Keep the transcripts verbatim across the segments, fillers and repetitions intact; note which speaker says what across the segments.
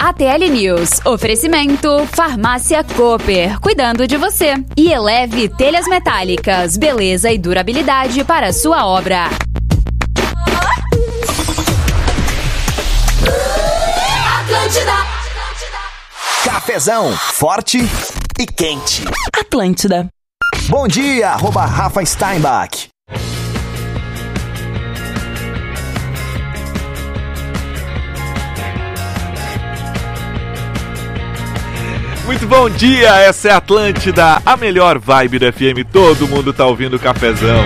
Speaker 1: A T L News. Oferecimento Farmácia Cooper, cuidando de você. E Eleve Telhas Metálicas, beleza e durabilidade para a sua obra.
Speaker 2: Atlântida.
Speaker 3: Cafezão, forte e quente.
Speaker 4: Atlântida.
Speaker 3: Bom dia, arroba Rafa Steinbach.
Speaker 5: Muito bom dia, essa é a Atlântida, a melhor vibe da F M, todo mundo tá ouvindo o Cafezão.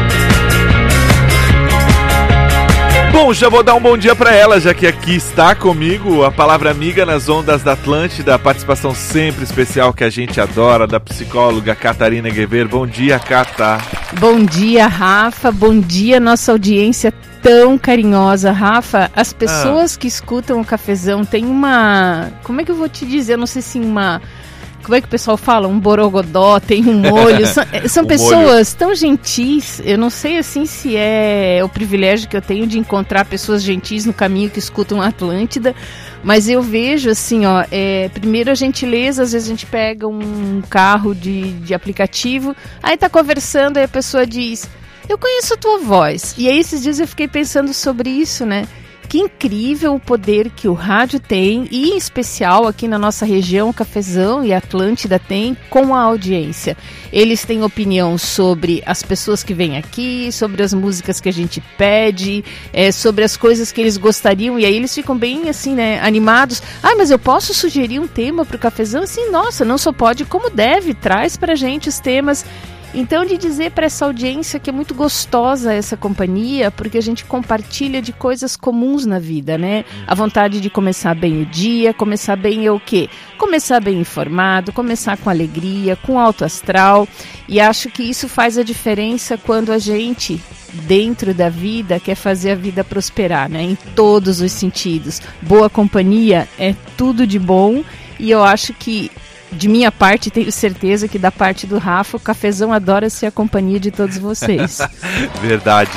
Speaker 5: Bom, já vou dar um bom dia pra ela, já que aqui está comigo a palavra amiga nas ondas da Atlântida, a participação sempre especial que a gente adora, da psicóloga Catarina Guever. Bom dia, Cata.
Speaker 6: Bom dia, Rafa, bom dia, nossa audiência tão carinhosa. Rafa, as pessoas ah. que escutam o Cafezão têm uma... Como é que eu vou te dizer? Eu não sei se uma... Como é que o pessoal fala? Um borogodó, tem um molho. São, são um pessoas molho. tão gentis. Eu não sei assim se é o privilégio que eu tenho de encontrar pessoas gentis no caminho que escutam a Atlântida. Mas eu vejo assim, ó, é, primeiro a gentileza, às vezes a gente pega um carro de, de aplicativo, aí tá conversando, aí a pessoa diz, eu conheço a tua voz. E aí esses dias eu fiquei pensando sobre isso, né? Que incrível o poder que o rádio tem, e em especial aqui na nossa região, Cafezão e Atlântida tem, com a audiência. Eles têm opinião sobre as pessoas que vêm aqui, sobre as músicas que a gente pede, é, sobre as coisas que eles gostariam, e aí eles ficam bem assim, né, animados. Ah, mas eu posso sugerir um tema para o Cafezão? Assim, nossa, não só pode, como deve, traz pra gente os temas. Então, de dizer para essa audiência que é muito gostosa essa companhia, porque a gente compartilha de coisas comuns na vida, né? A vontade de começar bem o dia, começar bem é o quê? Começar bem informado, começar com alegria, com alto astral. E acho que isso faz a diferença quando a gente, dentro da vida, quer fazer a vida prosperar, né? Em todos os sentidos. Boa companhia é tudo de bom, e eu acho que, de minha parte, tenho certeza que da parte do Rafa, o Cafezão adora ser a companhia de todos vocês.
Speaker 5: Verdade.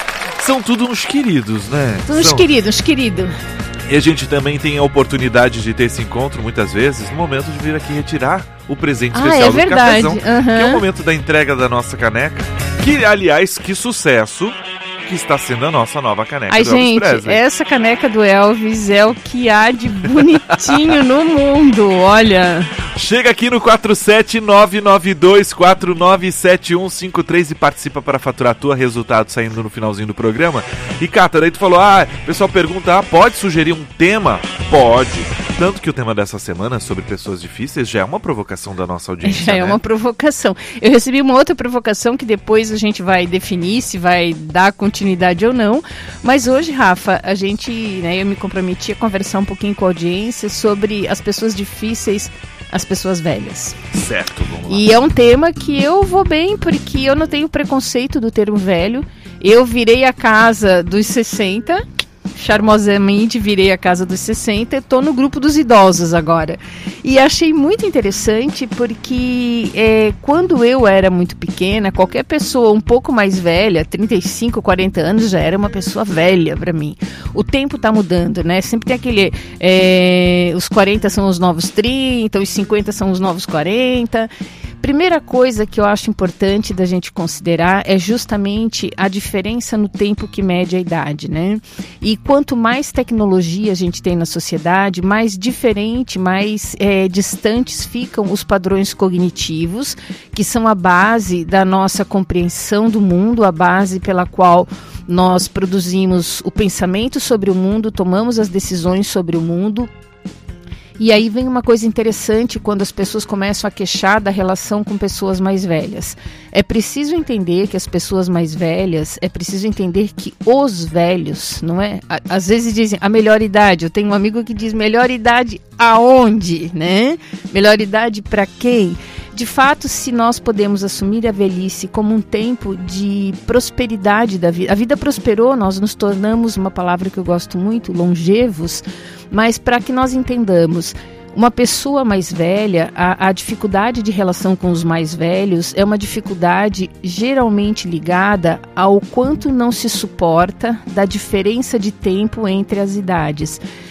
Speaker 5: São tudo uns queridos, né?
Speaker 6: São uns queridos, uns queridos.
Speaker 5: E a gente também tem a oportunidade de ter esse encontro, muitas vezes, no momento de vir aqui retirar o presente
Speaker 6: ah,
Speaker 5: especial
Speaker 6: é
Speaker 5: do
Speaker 6: verdade.
Speaker 5: Cafezão.
Speaker 6: Uhum.
Speaker 5: Que é o momento da entrega da nossa caneca. Que, aliás, que sucesso que está sendo a nossa nova caneca
Speaker 6: Ai,
Speaker 5: do Elvis
Speaker 6: gente,
Speaker 5: Presley.
Speaker 6: Essa caneca do Elvis é o que há de bonitinho no mundo, olha.
Speaker 5: Chega aqui no quatro sete nove nove dois quatro nove sete um cinco três e participa para faturar a tua, resultado saindo no finalzinho do programa. E, Cata, daí tu falou, ah, o pessoal pergunta, ah, pode sugerir um tema? Pode. Tanto que o tema dessa semana, sobre pessoas difíceis, já é uma provocação da nossa audiência,
Speaker 6: Já
Speaker 5: né?
Speaker 6: é uma provocação. Eu recebi uma outra provocação que depois a gente vai definir se vai dar continuidade ou não. Mas hoje, Rafa, a gente, né, eu me comprometi a conversar um pouquinho com a audiência sobre as pessoas difíceis, as pessoas velhas.
Speaker 5: Certo, vamos lá.
Speaker 6: E é um tema que eu vou bem, porque eu não tenho preconceito do termo velho. Eu virei a casa dos sessenta... charmosamente virei a casa dos sessenta, estou no grupo dos idosos agora. E achei muito interessante porque é, quando eu era muito pequena, qualquer pessoa um pouco mais velha, trinta e cinco, quarenta anos, já era uma pessoa velha para mim. O tempo está mudando, né? Sempre tem aquele... É, os quarenta são os novos trinta, os cinquenta são os novos quarenta... Primeira coisa que eu acho importante da gente considerar é justamente a diferença no tempo que mede a idade, né? E quanto mais tecnologia a gente tem na sociedade, mais diferente, mais é, distantes ficam os padrões cognitivos, que são a base da nossa compreensão do mundo, a base pela qual nós produzimos o pensamento sobre o mundo, tomamos as decisões sobre o mundo. E aí vem uma coisa interessante quando as pessoas começam a queixar da relação com pessoas mais velhas. É preciso entender que as pessoas mais velhas, é preciso entender que os velhos, não é? Às vezes dizem a melhor idade. Eu tenho um amigo que diz melhor idade aonde, né? Melhor idade para quem? De fato, se nós podemos assumir a velhice como um tempo de prosperidade da vida, a vida prosperou, nós nos tornamos, uma palavra que eu gosto muito, longevos, mas para que nós entendamos, uma pessoa mais velha, a, a dificuldade de relação com os mais velhos é uma dificuldade geralmente ligada ao quanto não se suporta da diferença de tempo entre as idades.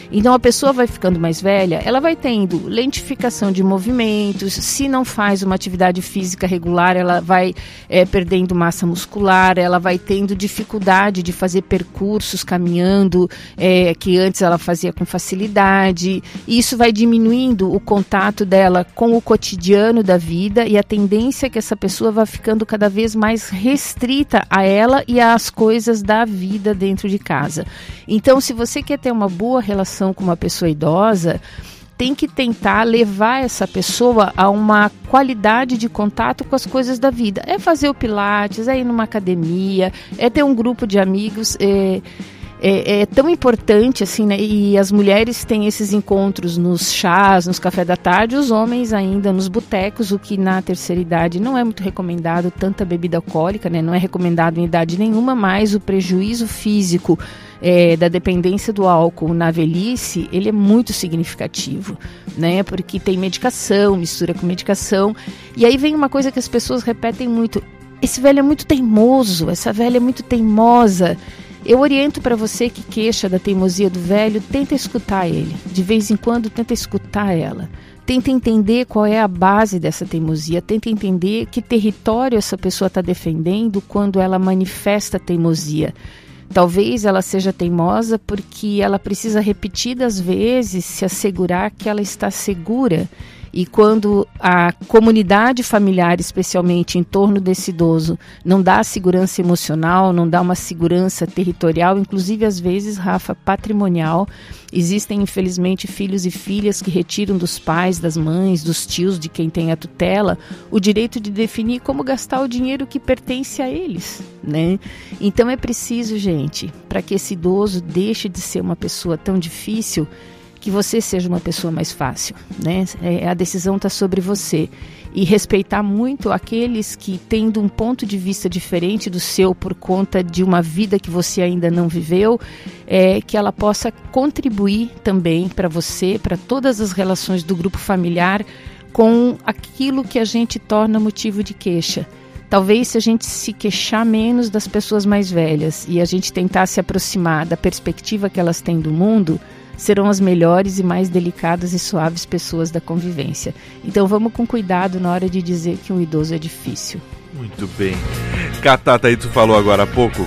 Speaker 6: Então a pessoa vai ficando mais velha, ela vai tendo lentificação de movimentos, se não faz uma atividade física regular, ela vai é, perdendo massa muscular, ela vai tendo dificuldade de fazer percursos caminhando, é, que antes ela fazia com facilidade, e isso vai diminuindo o contato dela com o cotidiano da vida, e a tendência é que essa pessoa vai ficando cada vez mais restrita a ela e às coisas da vida dentro de casa. Então, se você quer ter uma boa relação com uma pessoa idosa, tem que tentar levar essa pessoa a uma qualidade de contato com as coisas da vida. É fazer o pilates, é ir numa academia, é ter um grupo de amigos. É, é, é tão importante, assim, né? E as mulheres têm esses encontros nos chás, nos cafés da tarde, os homens ainda nos botecos, o que na terceira idade não é muito recomendado, tanta bebida alcoólica, né? Não é recomendado em idade nenhuma, mas o prejuízo físico É, da dependência do álcool na velhice, ele é muito significativo, né? Porque tem medicação, mistura com medicação, e aí vem uma coisa que as pessoas repetem muito: esse velho é muito teimoso, essa velha é muito teimosa. Eu oriento para você que queixa da teimosia do velho, tenta escutar ele, de vez em quando tenta escutar ela. Tenta entender qual é a base dessa teimosia, tenta entender que território essa pessoa está defendendo quando ela manifesta teimosia. Talvez ela seja teimosa porque ela precisa repetidas vezes se assegurar que ela está segura. E quando a comunidade familiar, especialmente em torno desse idoso, não dá segurança emocional, não dá uma segurança territorial, inclusive às vezes, Rafa, patrimonial, existem infelizmente filhos e filhas que retiram dos pais, das mães, dos tios, de quem tem a tutela, o direito de definir como gastar o dinheiro que pertence a eles, né? Então é preciso, gente, para que esse idoso deixe de ser uma pessoa tão difícil, que você seja uma pessoa mais fácil, né? É, a decisão está sobre você. E respeitar muito aqueles que, tendo um ponto de vista diferente do seu por conta de uma vida que você ainda não viveu, é, que ela possa contribuir também para você, para todas as relações do grupo familiar, com aquilo que a gente torna motivo de queixa. Talvez se a gente se queixar menos das pessoas mais velhas e a gente tentar se aproximar da perspectiva que elas têm do mundo, serão as melhores e mais delicadas e suaves pessoas da convivência. Então vamos com cuidado na hora de dizer que um idoso é difícil.
Speaker 5: Muito bem. Catata, aí tu falou agora há pouco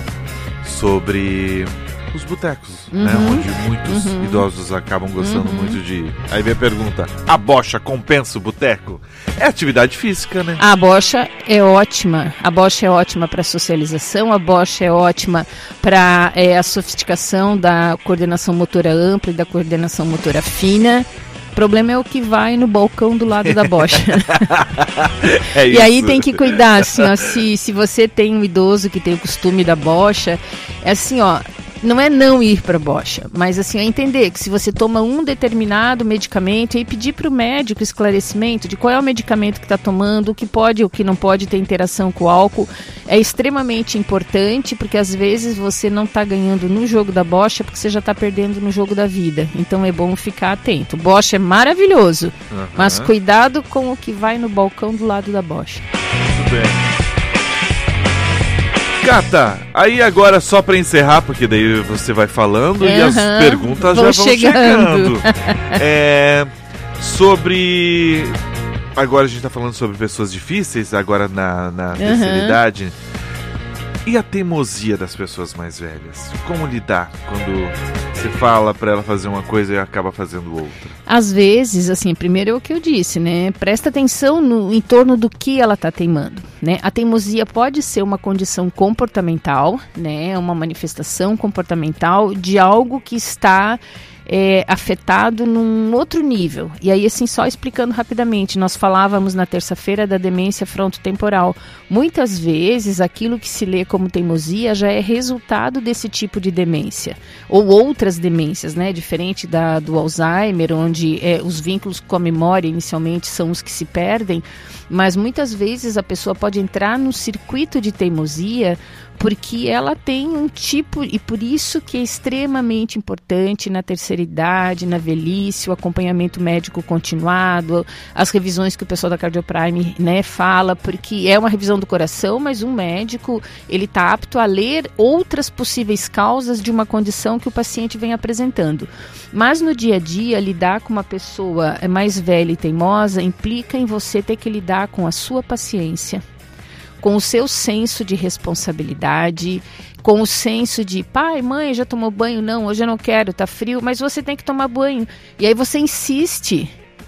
Speaker 5: sobre os botecos, uhum, né? Onde muitos uhum. idosos acabam gostando uhum. muito de ir. Aí vem a pergunta: a bocha compensa o boteco? É atividade física, né?
Speaker 6: A bocha é ótima. A bocha é ótima para socialização, a bocha é ótima para é, a sofisticação da coordenação motora ampla e da coordenação motora fina. O problema é o que vai no balcão do lado da bocha. É e aí tem que cuidar, assim, ó, se, se você tem um idoso que tem o costume da bocha, é assim, ó, não é não ir para a bocha, mas assim, é entender que se você toma um determinado medicamento, e pedir para o médico esclarecimento de qual é o medicamento que está tomando, o que pode ou o que não pode ter interação com o álcool, é extremamente importante, porque às vezes você não está ganhando no jogo da bocha, porque você já está perdendo no jogo da vida. Então é bom ficar atento. Bocha é maravilhoso, uhum. mas cuidado com o que vai no balcão do lado da bocha.
Speaker 5: Muito bem. Cata, aí agora só para encerrar, porque daí você vai falando uhum, e as perguntas já vão chegando. chegando. É, sobre... Agora a gente tá falando sobre pessoas difíceis, agora na, na uhum. terceira idade. E a teimosia das pessoas mais velhas? Como lidar quando você fala para ela fazer uma coisa e acaba fazendo outra?
Speaker 6: Às vezes, assim, primeiro é o que eu disse, né? Presta atenção no, em torno do que ela está teimando, né? A teimosia pode ser uma condição comportamental, né? Uma manifestação comportamental de algo que está... É, afetado num outro nível. E aí, assim, só explicando rapidamente, nós falávamos na terça-feira da demência frontotemporal. Muitas vezes, aquilo que se lê como teimosia já é resultado desse tipo de demência. Ou outras demências, né? Diferente da, do Alzheimer, onde é, os vínculos com a memória inicialmente são os que se perdem, mas muitas vezes a pessoa pode entrar no circuito de teimosia porque ela tem um tipo, e por isso que é extremamente importante na terceira idade, na velhice, o acompanhamento médico continuado, as revisões que o pessoal da Cardioprime, né, fala, porque é uma revisão do coração, mas um médico, ele está apto a ler outras possíveis causas de uma condição que o paciente vem apresentando. Mas no dia a dia, lidar com uma pessoa mais velha e teimosa implica em você ter que lidar com a sua paciência, com o seu senso de responsabilidade, com o senso de pai, mãe, já tomou banho? Não, hoje eu não quero, tá frio, mas você tem que tomar banho. E aí você insiste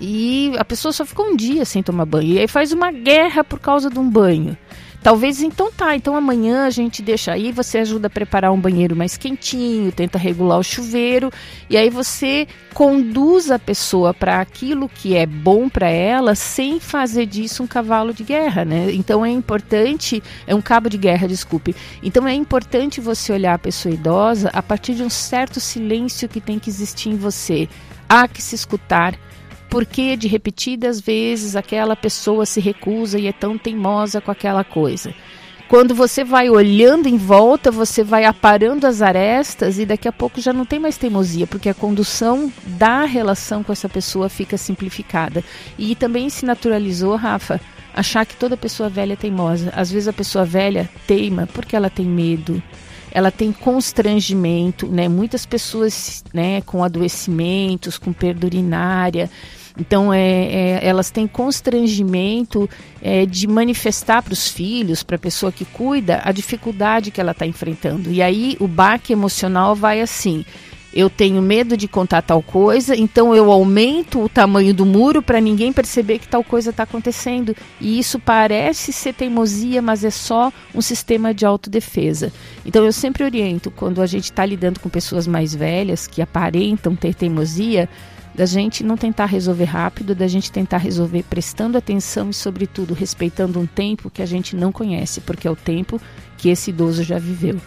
Speaker 6: e a pessoa só ficou um dia sem tomar banho. E aí faz uma guerra por causa de um banho. Talvez, então tá, então amanhã a gente deixa aí, você ajuda a preparar um banheiro mais quentinho, tenta regular o chuveiro, e aí você conduz a pessoa para aquilo que é bom para ela, sem fazer disso um cavalo de guerra, né? Então é importante, é um cabo de guerra, desculpe. Então é importante você olhar a pessoa idosa a partir de um certo silêncio que tem que existir em você. Há que se escutar. Porque de repetidas vezes aquela pessoa se recusa e é tão teimosa com aquela coisa. Quando você vai olhando em volta, você vai aparando as arestas e daqui a pouco já não tem mais teimosia, porque a condução da relação com essa pessoa fica simplificada. E também se naturalizou, Rafa, achar que toda pessoa velha é teimosa. Às vezes a pessoa velha teima porque ela tem medo. Ela tem constrangimento, né? Muitas pessoas, né, com adoecimentos, com perda urinária. Então, é, é, elas têm constrangimento é, de manifestar para os filhos, para a pessoa que cuida, a dificuldade que ela está enfrentando. E aí, o baque emocional vai assim: eu tenho medo de contar tal coisa, então eu aumento o tamanho do muro para ninguém perceber que tal coisa está acontecendo. E isso parece ser teimosia, mas é só um sistema de autodefesa. Então eu sempre oriento, quando a gente está lidando com pessoas mais velhas, que aparentam ter teimosia, da gente não tentar resolver rápido, da gente tentar resolver prestando atenção e, sobretudo, respeitando um tempo que a gente não conhece, porque é o tempo que esse idoso já viveu.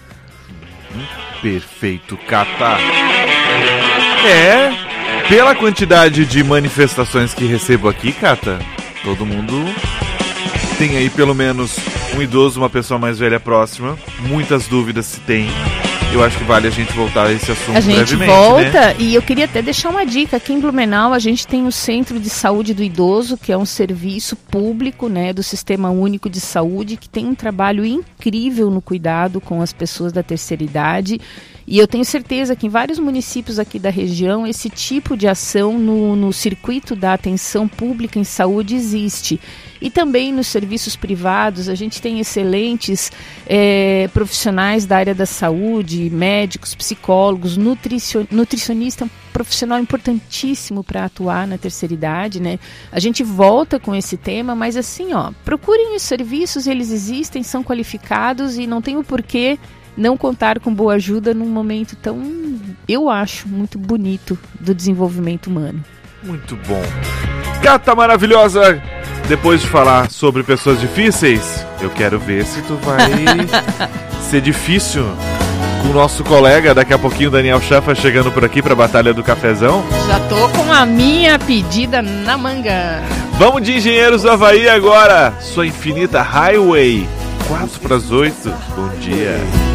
Speaker 5: Perfeito, Cata. É, pela quantidade de manifestações que recebo aqui, Cata, todo mundo tem aí pelo menos um idoso, uma pessoa mais velha próxima. Muitas dúvidas se tem. Eu acho que vale a gente voltar a esse assunto brevemente. A gente
Speaker 6: volta,
Speaker 5: né?
Speaker 6: E eu queria até deixar uma dica. Aqui em Blumenau a gente tem o Centro de Saúde do Idoso, que é um serviço público, né, do Sistema Único de Saúde, que tem um trabalho incrível no cuidado com as pessoas da terceira idade. E eu tenho certeza que em vários municípios aqui da região esse tipo de ação no, no circuito da atenção pública em saúde existe. E também nos serviços privados a gente tem excelentes é, profissionais da área da saúde, médicos, psicólogos, nutricion, nutricionista, um profissional importantíssimo para atuar na terceira idade, né? A gente volta com esse tema, mas assim, ó, procurem os serviços, eles existem, são qualificados e não tem o porquê não contar com boa ajuda num momento tão, eu acho, muito bonito do desenvolvimento humano.
Speaker 5: Muito bom. Cata maravilhosa, depois de falar sobre pessoas difíceis, eu quero ver se tu vai ser difícil com o nosso colega, daqui a pouquinho, Daniel Chafa, chegando por aqui para a Batalha do Cafezão.
Speaker 6: Já tô com a minha pedida na manga.
Speaker 5: Vamos de Engenheiros do Havaí agora, sua infinita Highway, quatro para as oito, bom dia.